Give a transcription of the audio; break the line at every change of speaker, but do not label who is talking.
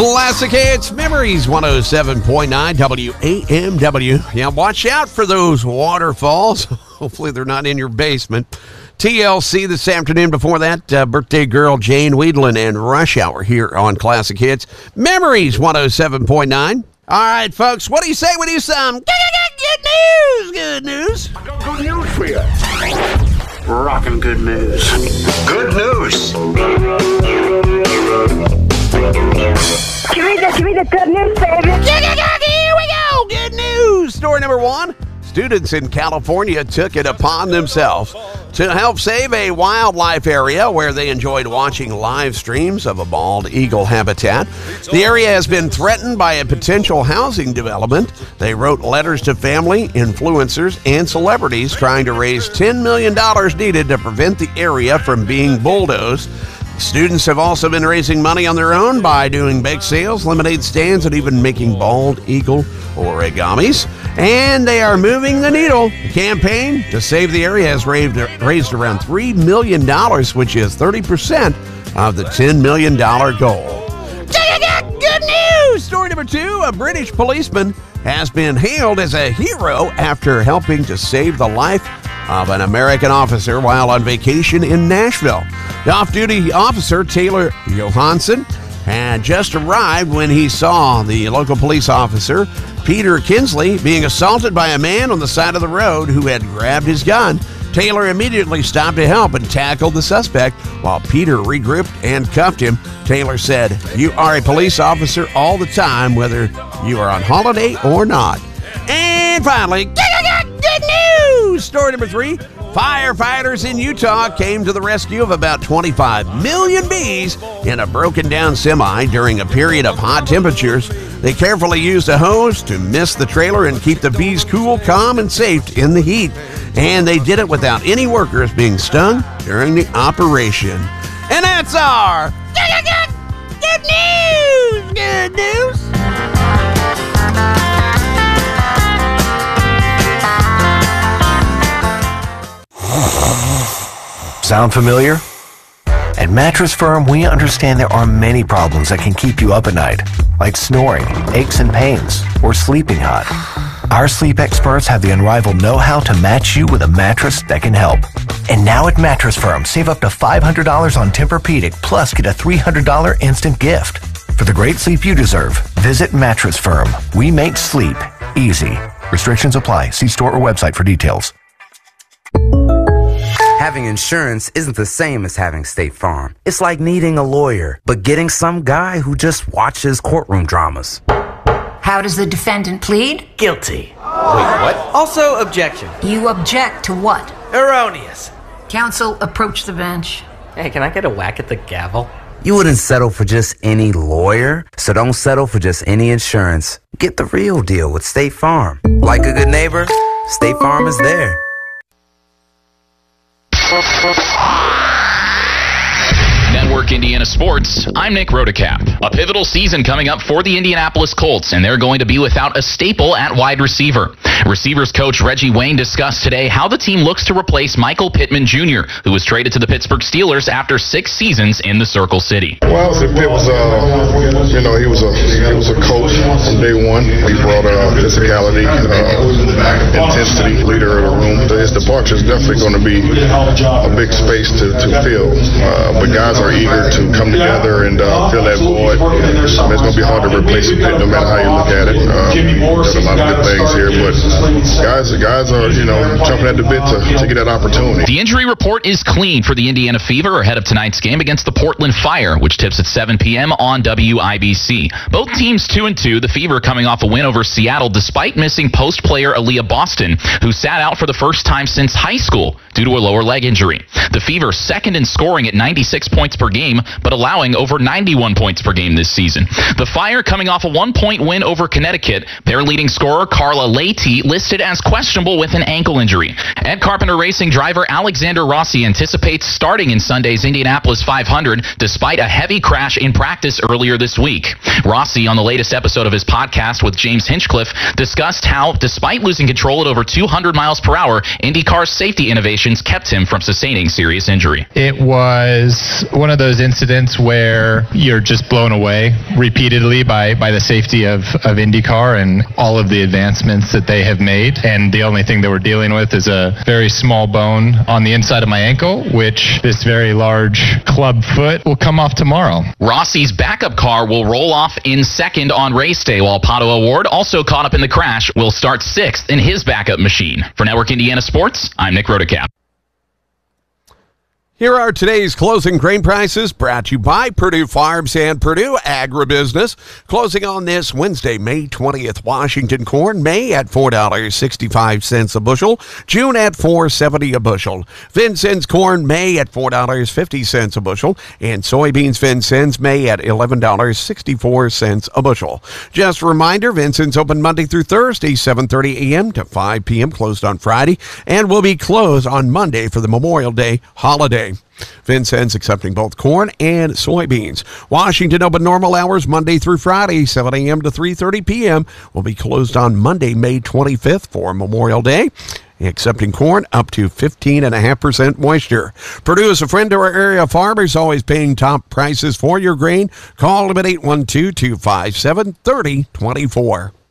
Classic Hits, Memories 107.9 WAMW. Yeah, watch out for those waterfalls. Hopefully they're not in your basement. TLC this afternoon. Before that, birthday girl Jane Weedland and Rush Hour here on Classic Hits. Memories 107.9. All right, folks, what do you say we do some good news? Good news.
I got good news for you. Rockin' good news. Good news.
Give me the good news, baby.
Here we go. Good news. Story number one. Students in California took it upon themselves to help save a wildlife area where they enjoyed watching live streams of a bald eagle habitat. The area has been threatened by a potential housing development. They wrote letters to family, influencers, and celebrities trying to raise $10 million needed to prevent the area from being bulldozed. Students have also been raising money on their own by doing bake sales, lemonade stands, and even making bald eagle origamis. And they are moving the needle. The campaign to save the area has raised around $3 million, which is 30% of the $10 million goal. Good news! Story number two, a British policeman has been hailed as a hero after helping to save the life of an American officer while on vacation in Nashville. The off-duty officer, Taylor Johansson, had just arrived when he saw the local police officer, Peter Kinsley, being assaulted by a man on the side of the road who had grabbed his gun. Taylor immediately stopped to help and tackled the suspect while Peter regrouped and cuffed him. Taylor said, "You are a police officer all the time, whether you are on holiday or not." And finally, good news! Story number three. Firefighters in Utah came to the rescue of about 25 million bees in a broken down semi during a period of hot temperatures. They carefully used a hose to mist the trailer and keep the bees cool, calm, and safe in the heat. And they did it without any workers being stung during the operation. And that's our good news! Good news!
Sound familiar? At Mattress Firm, we understand there are many problems that can keep you up at night, like snoring, aches and pains, or sleeping hot. Our sleep experts have the unrivaled know-how to match you with a mattress that can help. And now at Mattress Firm, save up to $500 on Tempur-Pedic, plus get a $300 instant gift. For the great sleep you deserve, visit Mattress Firm. We make sleep easy. Restrictions apply. See store or website for details.
Having insurance isn't the same as having State Farm. It's like needing a lawyer, but getting some guy who just watches courtroom dramas.
How does the defendant plead?
Guilty.
Wait, what?
Also, objection.
You object to what?
Erroneous.
Counsel, approach the bench.
Hey, can I get a whack at the gavel?
You wouldn't settle for just any lawyer, so don't settle for just any insurance. Get the real deal with State Farm. Like a good neighbor, State Farm is there.
Network Indiana Sports, I'm Nick Rodecap. A pivotal season coming up for the Indianapolis Colts, and they're going to be without a staple at wide receiver. Receivers coach Reggie Wayne discussed today how the team looks to replace Michael Pittman Jr., who was traded to the Pittsburgh Steelers after 6 seasons in the Circle City.
Well, Pitt was, he was a coach from day one. He brought physicality, intensity, leader of the room. His departure is definitely going to be a big space to fill. But guys are eager to come together and fill that void. It's going to be hard to replace Pitt no matter how you look at it. There's a lot of good things here, but guys are, jumping at the bit to get that opportunity.
The injury report is clean for the Indiana Fever ahead of tonight's game against the Portland Fire, which tips at 7 p.m. on WIBC. Both teams 2-2, the Fever coming off a win over Seattle despite missing post player Aaliyah Boston, who sat out for the first time since high school due to a lower leg injury. The Fever second in scoring at 96 points per game, but allowing over 91 points per game this season. The Fire coming off a 1-point win over Connecticut. Their leading scorer, Carla Leite, listed as questionable with an ankle injury. Ed Carpenter Racing driver Alexander Rossi anticipates starting in Sunday's Indianapolis 500 despite a heavy crash in practice earlier this week. Rossi, on the latest episode of his his podcast with James Hinchcliffe, discussed how, despite losing control at over 200 miles per hour, IndyCar's safety innovations kept him from sustaining serious injury.
It was one of those incidents where you're just blown away repeatedly by the safety of IndyCar and all of the advancements that they have made. And the only thing that we're dealing with is a very small bone on the inside of my ankle, which this very large club foot will come off tomorrow.
Rossi's backup car will roll off in second on race day, while Pato O'Ward, also caught up in the crash, will start sixth in his backup machine. For Network Indiana Sports, I'm Nick Rodecap.
Here are today's closing grain prices, brought to you by Purdue Farms and Purdue Agribusiness. Closing on this Wednesday, May 20th, Washington corn, May at $4.65 a bushel, June at $4.70 a bushel. Vincennes corn, May at $4.50 a bushel, and soybeans Vincennes, May at $11.64 a bushel. Just a reminder, Vincennes open Monday through Thursday, 7:30 a.m. to 5 p.m., closed on Friday, and will be closed on Monday for the Memorial Day holiday. Vincennes accepting both corn and soybeans. Washington open normal hours Monday through Friday, 7 a.m. to 3:30 p.m. Will be closed on Monday, May 25th for Memorial Day. Accepting corn up to 15.5% moisture. Purdue is a friend to our area farmers, always paying top prices for your grain. Call them at 812-257-3024.